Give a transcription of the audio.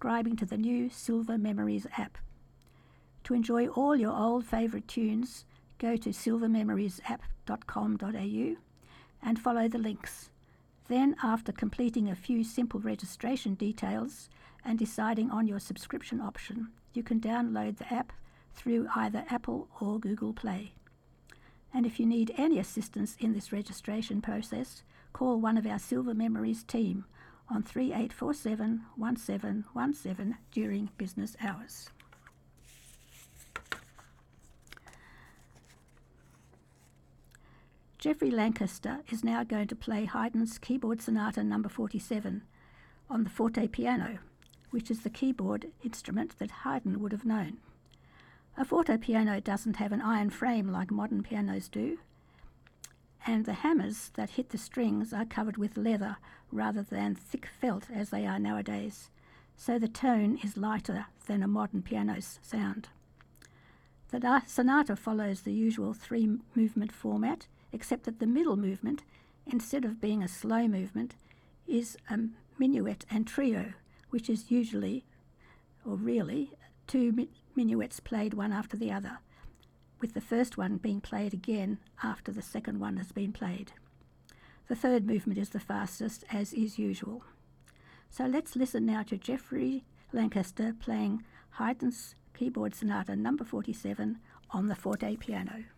subscribing to the new Silver Memories app. To enjoy all your old favourite tunes, go to silvermemoriesapp.com.au and follow the links. Then, after completing a few simple registration details and deciding on your subscription option, you can download the app through either Apple or Google Play. And if you need any assistance in this registration process, call one of our Silver Memories team on 3847 1717 during business hours. Geoffrey Lancaster is now going to play Haydn's Keyboard Sonata No. 47 on the forte piano, which is the keyboard instrument that Haydn would have known. A forte piano doesn't have an iron frame like modern pianos do, and the hammers that hit the strings are covered with leather rather than thick felt as they are nowadays, so the tone is lighter than a modern piano's sound. The sonata follows the usual three-movement format, except that the middle movement, instead of being a slow movement, is a minuet and trio, which is usually, or really, two minuets played one after the other, with the first one being played again after the second one has been played. The third movement is the fastest, as is usual. So let's listen now to Geoffrey Lancaster playing Haydn's Keyboard Sonata No. 47 on the forte piano.